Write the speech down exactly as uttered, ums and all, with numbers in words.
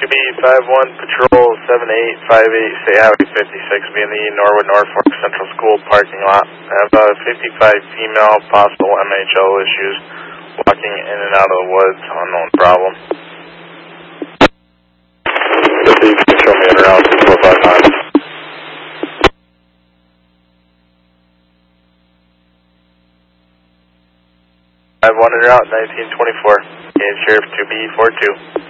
B five one Patrol seven eight five eight, State Highway fifty-six, be in the Norwood Norfolk Central School parking lot. I have uh, fifty-five female, possible M H L issues, walking in and out of the woods, unknown problem. fifty, you can show me in around two four five nine. I have one in route, nineteen twenty-four, and Sheriff two B four two.